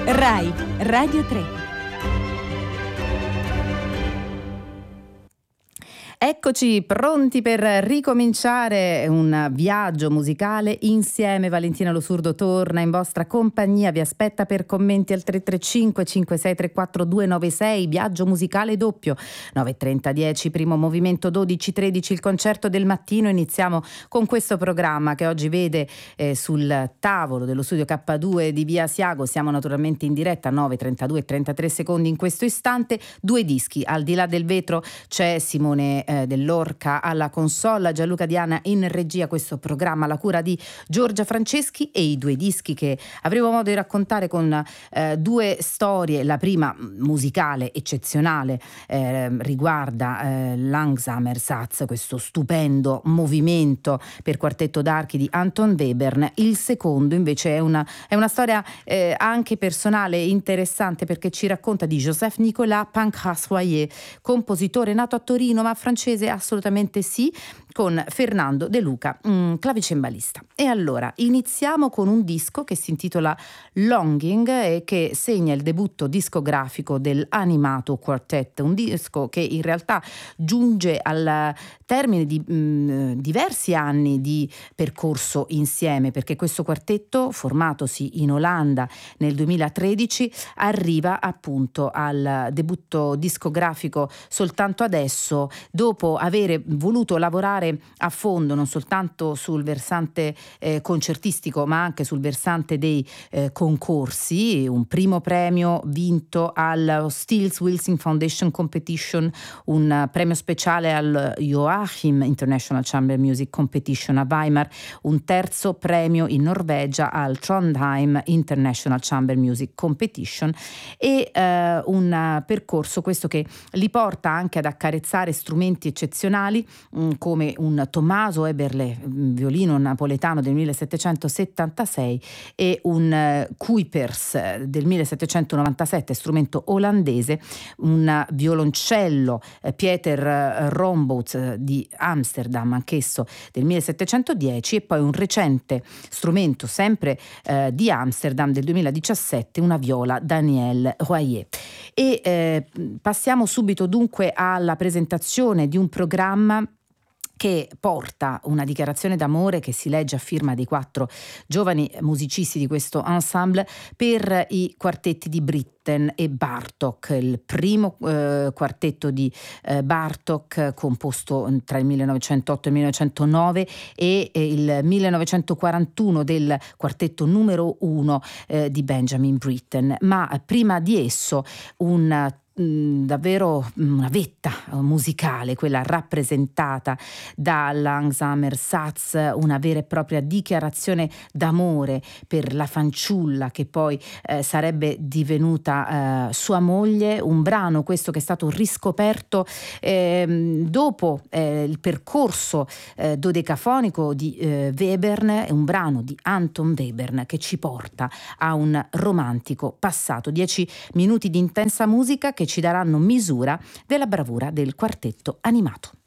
Rai Radio 3. Eccoci pronti per ricominciare un viaggio musicale insieme. Valentina Lo Surdo torna in vostra compagnia, vi aspetta per commenti al 335 5634 296, viaggio musicale doppio 9:30 10, primo movimento 12:13, il concerto del mattino. Iniziamo con questo programma che oggi vede sul tavolo dello studio K2 di Via Asiago. Siamo naturalmente in diretta, 9:32 e 33 secondi in questo istante. Due dischi, al di là del vetro c'è Simone dell'Orca alla console, Gianluca Diana in regia. Questo programma alla cura di Giorgia Franceschi, e i due dischi che avremo modo di raccontare con due storie. La prima, musicale eccezionale, riguarda Langsamer-Satz, questo stupendo movimento per quartetto d'archi di Anton Webern. Il secondo invece è una storia anche personale interessante, perché ci racconta di Joseph Nicolas Pancras-Royer, compositore nato a Torino ma francese assolutamente sì, con Fernando De Luca, clavicembalista. E allora iniziamo con un disco che si intitola Longing e che segna il debutto discografico dell'Animato Quartet, un disco che in realtà giunge al termine di diversi anni di percorso insieme, perché questo quartetto, formatosi in Olanda nel 2013, arriva appunto al debutto discografico soltanto adesso, dopo avere voluto lavorare a fondo non soltanto sul versante concertistico ma anche sul versante dei concorsi. Un primo premio vinto al Stills Wilson Foundation Competition, un premio speciale al Joachim International Chamber Music Competition a Weimar, un terzo premio in Norvegia al Trondheim International Chamber Music Competition, e un percorso questo che li porta anche ad accarezzare strumenti eccezionali come un Tommaso Eberle, violino napoletano del 1776, e un Kuipers del 1797, strumento olandese, un violoncello Pieter Rombouts di Amsterdam, anch'esso del 1710, e poi un recente strumento sempre di Amsterdam del 2017, una viola Daniel Royer. E passiamo subito dunque alla presentazione di un programma che porta una dichiarazione d'amore che si legge a firma dei 4 giovani musicisti di questo ensemble per i quartetti di Britten e Bartók. Il primo quartetto di Bartók, composto tra il 1908 e il 1909, e il 1941 del quartetto numero 1 di Benjamin Britten. Ma prima di esso davvero una vetta musicale, quella rappresentata da Langsamer-Satz, una vera e propria dichiarazione d'amore per la fanciulla che poi sarebbe divenuta sua moglie. Un brano questo che è stato riscoperto dopo il percorso dodecafonico di Webern, un brano di Anton Webern che ci porta a un romantico passato. 10 minuti di intensa musica che ci daranno misura della bravura del quartetto animato.